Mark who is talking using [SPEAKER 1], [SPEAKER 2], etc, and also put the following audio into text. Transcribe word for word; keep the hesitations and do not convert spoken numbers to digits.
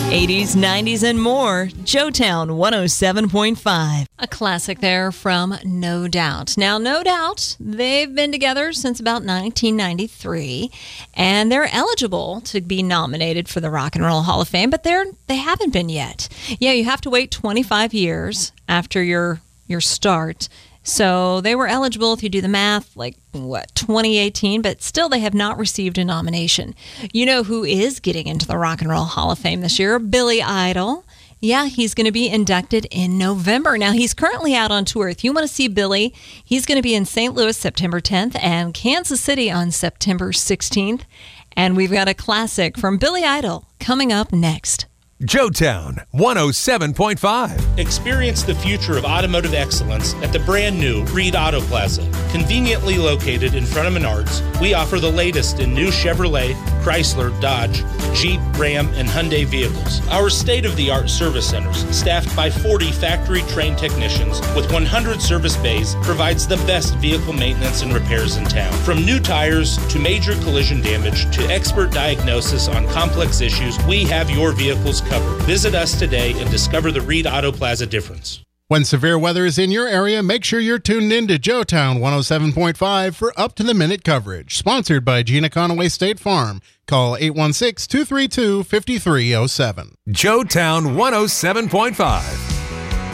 [SPEAKER 1] eighties, nineties, and more. Joetown one oh seven point five. A classic there from No Doubt. Now, No Doubt, they've been together since about nineteen ninety-three, and they're eligible to be nominated for the Rock and Roll Hall of Fame, but they're they haven't been yet. Yeah, you have to wait twenty-five years after your your start. So they were eligible, if you do the math, like, what, twenty eighteen, but still they have not received a nomination. You know who is getting into the Rock and Roll Hall of Fame this year? Billy Idol. Yeah, he's going to be inducted in November. Now, he's currently out on tour. If you want to see Billy, he's going to be in Saint Louis September tenth and Kansas City on September sixteenth. And we've got a classic from Billy Idol coming up next.
[SPEAKER 2] Joetown one oh seven point five.
[SPEAKER 3] Experience the future of automotive excellence at the brand new Reed Auto Plaza. Conveniently located in front of Menards, we offer the latest in new Chevrolet, Chrysler, Dodge, Jeep, Ram, and Hyundai vehicles. Our state-of-the-art service centers, staffed by forty factory-trained technicians with one hundred service bays, provides the best vehicle maintenance and repairs in town. From new tires to major collision damage to expert diagnosis on complex issues, we have your vehicles covered. Visit us today and discover the Reed Auto Plaza difference.
[SPEAKER 4] When severe weather is in your area, make sure you're tuned in to Joetown one oh seven point five for up-to-the-minute coverage. Sponsored by Gina Conaway State Farm. Call eight one six, two three two, five three zero seven.
[SPEAKER 2] Joetown one oh seven point five.